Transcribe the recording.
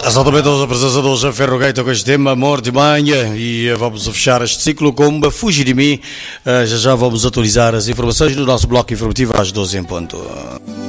Exatamente, os apresentadores a Ferro Gaita com este tema, Amor de Manhã, e vamos fechar este ciclo com Fugir de Mim. Já vamos atualizar as informações no nosso bloco informativo às 12 em ponto.